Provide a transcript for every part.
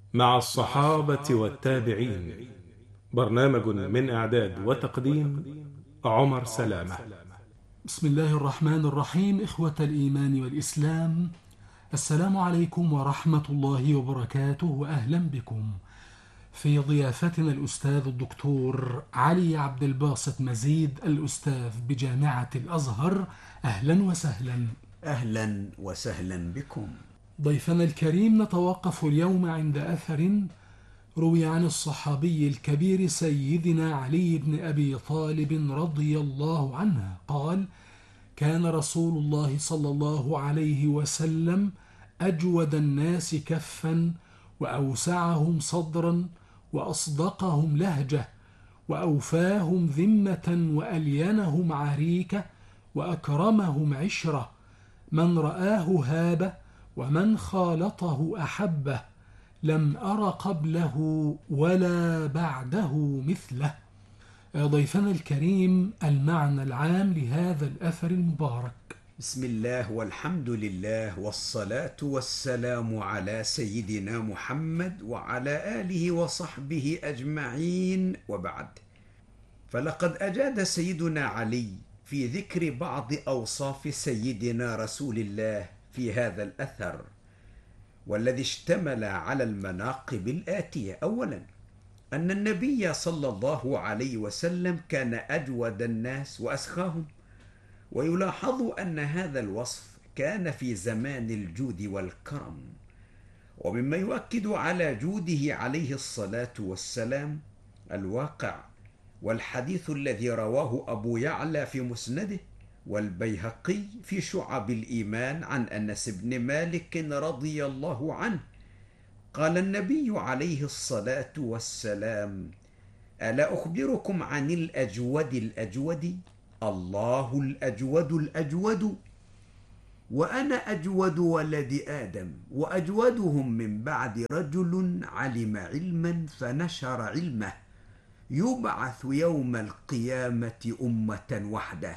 مع الصحابة والتابعين. برنامج من إعداد وتقديم عمر سلامة. بسم الله الرحمن الرحيم. إخوة الإيمان والإسلام، السلام عليكم ورحمة الله وبركاته، وأهلا بكم في ضيافتنا الأستاذ الدكتور علي عبد الباسط مزيد، الأستاذ بجامعة الأزهر. أهلا وسهلا. أهلا وسهلا بكم. ضيفنا الكريم، نتوقف اليوم عند أثر روي عن الصحابي الكبير سيدنا علي بن أبي طالب رضي الله عنه قال: كان رسول الله صلى الله عليه وسلم أجود الناس كفا، وأوسعهم صدرا، وأصدقهم لهجة، وأوفاهم ذمة، وألينهم عريكة، وأكرمهم عشرة. من رآه هابه، ومن خالطه أحبه. لم أر قبله ولا بعده مثله. ضيفنا الكريم، المعنى العام لهذا الأثر المبارك. بسم الله والحمد لله والصلاة والسلام على سيدنا محمد وعلى آله وصحبه أجمعين، وبعد. فلقد أجاد سيدنا علي في ذكر بعض أوصاف سيدنا رسول الله في هذا الأثر، والذي اشتمل على المناقب الآتية. أولا، أن النبي صلى الله عليه وسلم كان أجود الناس وأسخاهم، ويلاحظ أن هذا الوصف كان في زمان الجود والكرم. ومما يؤكد على جوده عليه الصلاة والسلام الواقع والحديث الذي رواه أبو يعلى في مسنده، والبيهقي في شعب الإيمان، عن أنس بن مالك رضي الله عنه قال النبي عليه الصلاة والسلام: ألا أخبركم عن الأجود الأجود؟ الله الأجود الأجود، وأنا أجود ولد آدم، وأجودهم من بعد رجل علم علما فنشر علمه، يبعث يوم القيامة أمة وحده،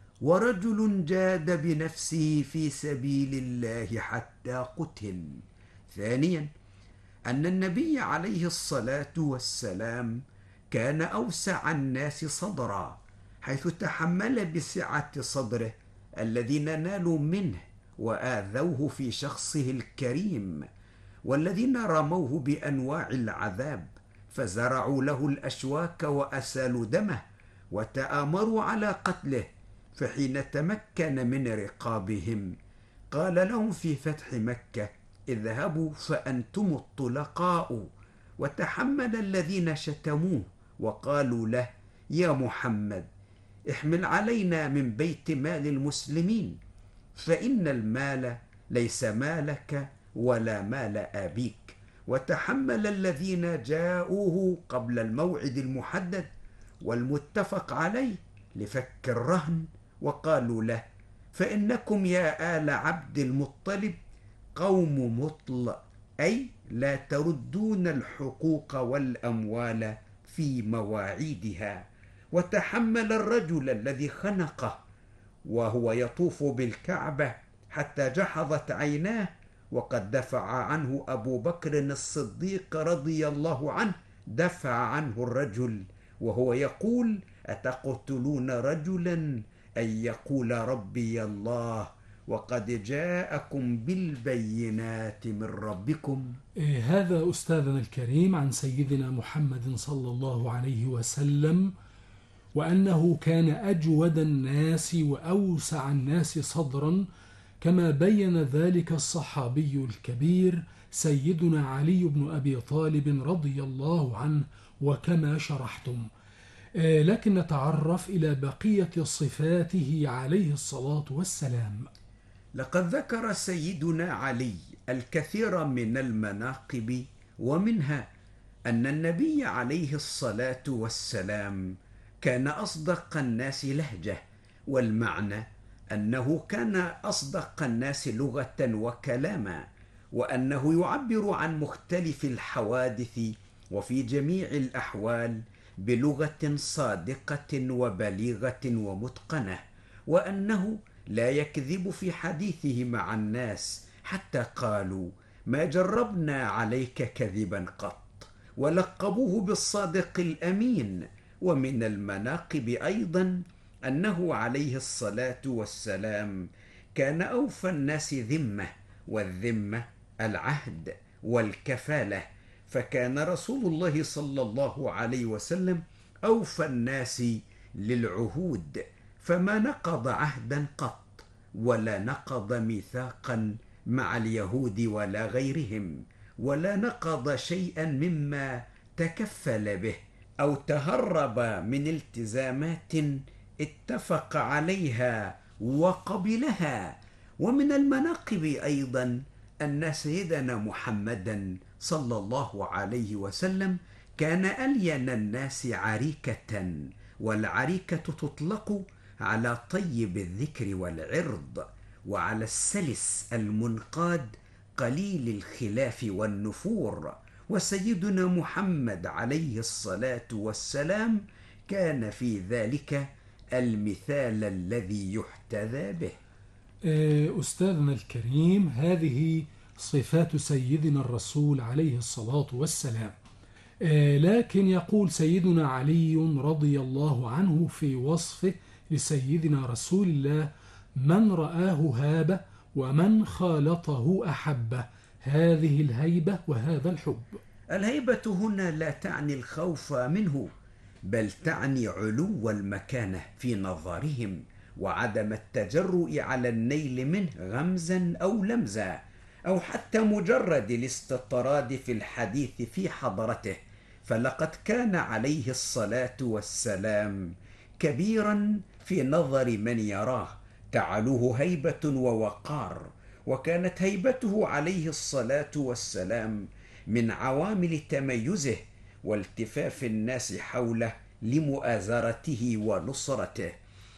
ورجل جاد بنفسه في سبيل الله حتى قتل. ثانيا، أن النبي عليه الصلاة والسلام كان أوسع الناس صدرا، حيث تحمل بسعة صدره الذين نالوا منه وآذوه في شخصه الكريم، والذين رموه بأنواع العذاب، فزرعوا له الأشواك وأسالوا دمه وتآمروا على قتله. فحين تمكن من رقابهم قال لهم في فتح مكة: اذهبوا فأنتم الطلقاء. وتحمل الذين شتموه وقالوا له: يا محمد، احمل علينا من بيت مال المسلمين، فإن المال ليس مالك ولا مال أبيك. وتحمل الذين جاءوه قبل الموعد المحدد والمتفق عليه لفك الرهن، وقالوا له: فإنكم يا آل عبد المطلب قوم مطل، أي لا تردون الحقوق والأموال في مواعيدها. وتحمل الرجل الذي خنقه وهو يطوف بالكعبة حتى جحظت عيناه، وقد دفع عنه أبو بكر الصديق رضي الله عنه، دفع عنه الرجل وهو يقول: أتقتلون رجلا أن يقول ربي الله وقد جاءكم بالبينات من ربكم. هذا أستاذنا الكريم عن سيدنا محمد صلى الله عليه وسلم، وأنه كان أجود الناس وأوسع الناس صدرا، كما بين ذلك الصحابي الكبير سيدنا علي بن أبي طالب رضي الله عنه، وكما شرحتم. لكن نتعرف إلى بقية صفاته عليه الصلاة والسلام. لقد ذكر سيدنا علي الكثير من المناقب، ومنها أن النبي عليه الصلاة والسلام كان أصدق الناس لهجة، والمعنى أنه كان أصدق الناس لغة وكلاما، وأنه يعبر عن مختلف الحوادث وفي جميع الأحوال بلغة صادقة وبليغة ومتقنة، وأنه لا يكذب في حديثه مع الناس، حتى قالوا: ما جربنا عليك كذبا قط، ولقبوه بالصادق الأمين. ومن المناقب أيضا أنه عليه الصلاة والسلام كان أوفى الناس ذمة، والذمة العهد والكفالة، فكان رسول الله صلى الله عليه وسلم أوفى الناس للعهود، فما نقض عهدا قط ولا نقض ميثاقا مع اليهود ولا غيرهم، ولا نقض شيئا مما تكفل به أو تهرب من التزامات اتفق عليها وقبلها. ومن المناقب أيضا أن سيدنا محمدا صلى الله عليه وسلم كان ألين الناس عريكة، والعريكة تطلق على طيب الذكر والعرض، وعلى السلس المنقاد قليل الخلاف والنفور. وسيدنا محمد عليه الصلاة والسلام كان في ذلك المثال الذي يحتذى به. أستاذنا الكريم، هذه صفات سيدنا الرسول عليه الصلاة والسلام. لكن يقول سيدنا علي رضي الله عنه في وصفه لسيدنا رسول الله: من رآه هابه ومن خالطه أحبه. هذه الهيبة وهذا الحب. الهيبة هنا لا تعني الخوف منه، بل تعني علو المكانة في نظرهم، وعدم التجرؤ على النيل منه غمزا أو لمزا، أو حتى مجرد الاستطراد في الحديث في حضرته. فلقد كان عليه الصلاة والسلام كبيرا في نظر من يراه، تعلوه هيبة ووقار. وكانت هيبته عليه الصلاة والسلام من عوامل تميزه والتفاف الناس حوله لمؤازرته ونصرته.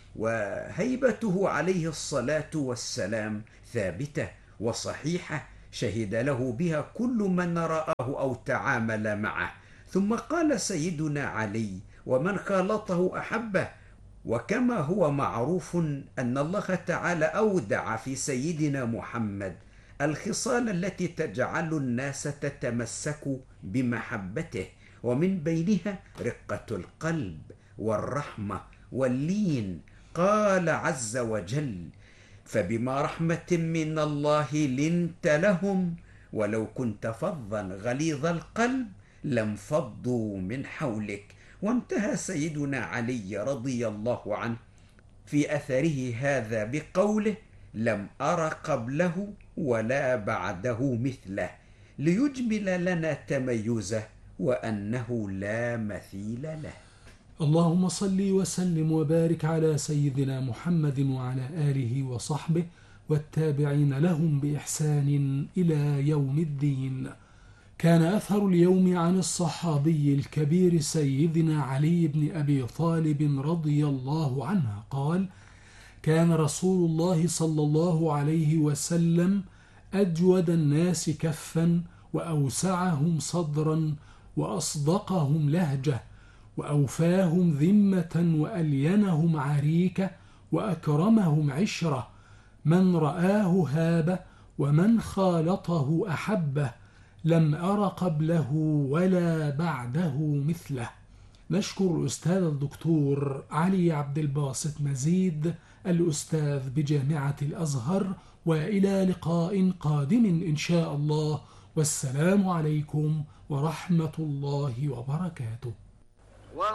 وهيبته عليه الصلاة والسلام ثابتة وصحيحة، شهد له بها كل من رآه أو تعامل معه. ثم قال سيدنا علي: ومن خالطه أحبه. وكما هو معروف أن الله تعالى أودع في سيدنا محمد الخصال التي تجعل الناس تتمسك بمحبته، ومن بينها رقة القلب والرحمة واللين. قال عز وجل: فبما رحمة من الله لنت لهم ولو كنت فظا غليظ القلب لانفضوا من حولك. وانتهى سيدنا علي رضي الله عنه في أثره هذا بقوله: لم أر قبله ولا بعده مثله، ليجمل لنا تميزه وأنه لا مثيل له. اللهم صل وسلم وبارك على سيدنا محمد وعلى آله وصحبه والتابعين لهم بإحسان إلى يوم الدين. كان أثر اليوم عن الصحابي الكبير سيدنا علي بن أبي طالب رضي الله عنه قال: كان رسول الله صلى الله عليه وسلم أجود الناس كفا، وأوسعهم صدرا، وأصدقهم لهجة، وأوفاهم ذمة، وألينهم عريكة، وأكرمهم عشرة. من رآه هابه ومن خالطه أحبه، لم أر قبله ولا بعده مثله. نشكر الأستاذ الدكتور علي عبد الباسط مزيد، الأستاذ بجامعة الأزهر، وإلى لقاء قادم إن شاء الله، والسلام عليكم ورحمة الله وبركاته.